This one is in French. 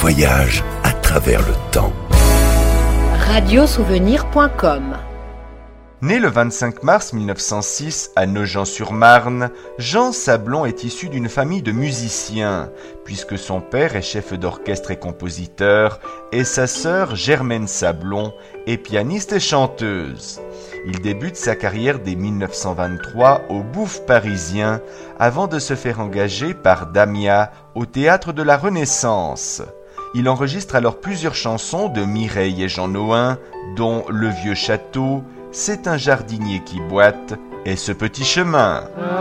voyage à travers le temps. Radiosouvenir.com. Né le 25 mars 1906 à Nogent-sur-Marne, Jean Sablon est issu d'une famille de musiciens, puisque son père est chef d'orchestre et compositeur, et sa sœur Germaine Sablon est pianiste et chanteuse. Il débute sa carrière dès 1923 au Bouffe parisien, avant de se faire engager par Damia au Théâtre de la Renaissance. Il enregistre alors plusieurs chansons de Mireille et Jean Nohain, dont Le Vieux Château, C'est un jardinier qui boite et Ce petit chemin.